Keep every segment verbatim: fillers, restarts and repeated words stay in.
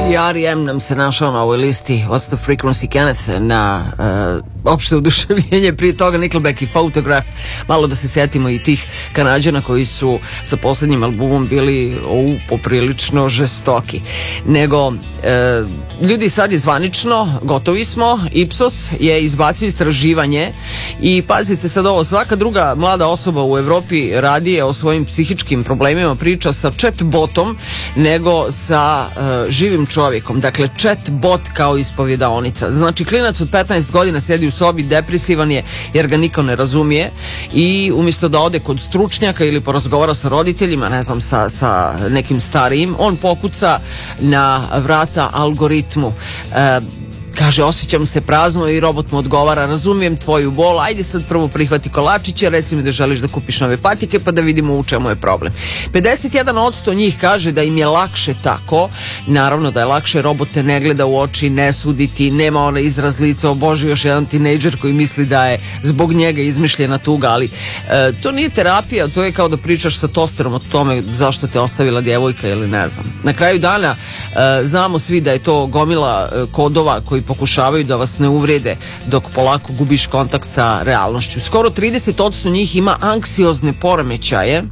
I R E M nam se našao na ovoj listi What's the Frequency Kenneth na uh, opšte oduševljenje, prije toga Nickelback i Photograph. Malo da se setimo i tih Kanađana koji su sa poslednjim albumom bili u poprilično žestoki. Nego uh, ljudi, sad je zvanično, gotovi smo, Ipsos je izbacio istraživanje i pazite sad ovo, svaka druga mlada osoba u Evropi radije o svojim psihičkim problemima priča sa chatbotom nego sa uh, živim čovjekom. Dakle, chatbot kao ispovjedaonica. Znači, klinac od petnaest godina sedi u sobi, depresivan je jer ga niko ne razumije i umjesto da ode kod stručnjaka ili porazgovara sa roditeljima, ne znam, sa, sa nekim starijim, on pokuca na vrata algoritmu. E, Kaže, osjećam se prazno i robot mu odgovara, razumijem tvoju bol, ajde sad prvo prihvati kolačiće, reci mi da želiš da kupiš nove patike pa da vidimo u čemu je problem. pedeset jedan posto njih kaže da im je lakše tako, naravno da je lakše, robot te ne gleda u oči, ne sudi ti, nema onaj izraz lica, o Bože, još jedan tinejdžer koji misli da je zbog njega izmišljena tuga, ali e, to nije terapija, to je kao da pričaš sa tosterom o tome zašto te ostavila djevojka ili ne znam. Na kraju dana e, znamo svi da je to gomila e, kodova koji pokušavaju da vas ne uvrede dok polako gubiš kontakt sa realnošću. Skoro trideset posto njih ima anksiozne poremećaje.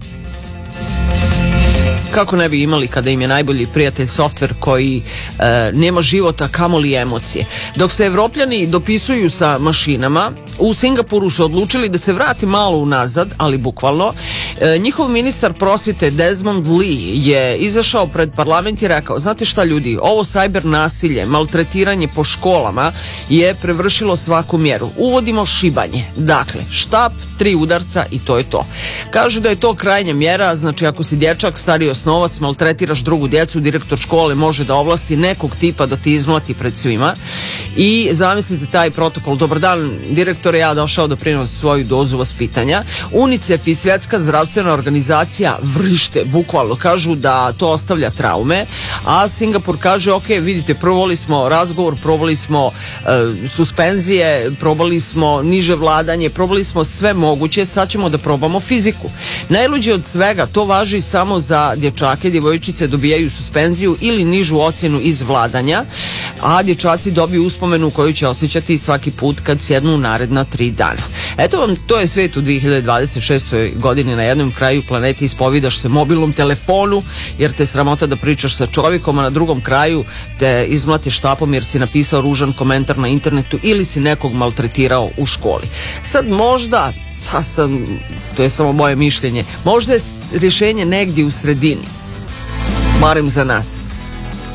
Kako ne bi imali kada im je najbolji prijatelj softver koji e, nema života, kamoli emocije. Dok se Evropljani dopisuju sa mašinama, u Singapuru su odlučili da se vrati malo unazad, ali bukvalno. E, njihov ministar prosvjete Desmond Lee je izašao pred parlament i rekao, znate šta ljudi, ovo cyber nasilje, maltretiranje po školama je prevršilo svaku mjeru. Uvodimo šibanje. Dakle, štap, tri udarca i to je to. Kažu da je to krajnja mjera, znači ako si dječak, stariji osnovac, maltretiraš drugu djecu, direktor škole može da ovlasti nekog tipa da ti izmlati pred svima. I zamislite taj protokol. Dobar dan, direktore, ja došao da prinosim svoju dozu vaspitanja. UNICEF i Svjetska zdravstvena organizacija vrište, bukvalno, kažu da to ostavlja traume, a Singapur kaže, ok, vidite, probali smo razgovor, probali smo e, suspenzije, probali smo niže vladanje, probali smo sve moguće, sad ćemo da probamo fiziku. Najluđe od svega, to važi samo za dječake, djevojčice dobijaju suspenziju ili nižu ocjenu iz vladanja, a dječaci dobiju uspomenu koju će osjećati svaki put kad sjednu naredna tri dana. Eto vam, to je svet u dvije hiljade dvadeset šestoj godini. Na jednom kraju planete ispovidaš se mobilnom telefonu jer te sramota da pričaš sa čovjekom, a na drugom kraju te izmlate štapom jer si napisao ružan komentar na internetu ili si nekog maltretirao u školi. Sad možda, ja sam, to je samo moje mišljenje, možda je rješenje negdje u sredini, barem za nas.